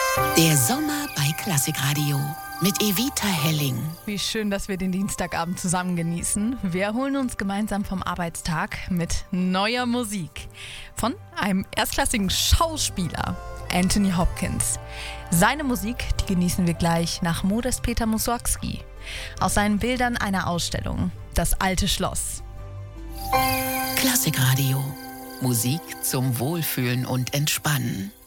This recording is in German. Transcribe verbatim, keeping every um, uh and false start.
Der Sommer bei Klassikradio mit Evita Helling. Wie schön, dass wir den Dienstagabend zusammen genießen. Wir erholen uns gemeinsam vom Arbeitstag mit neuer Musik. Von einem erstklassigen Schauspieler, Anthony Hopkins. Seine Musik, die genießen wir gleich nach Modest Peter Mussorgsky. Aus seinen Bildern einer Ausstellung, Das alte Schloss. Klassikradio. Musik zum Wohlfühlen und Entspannen.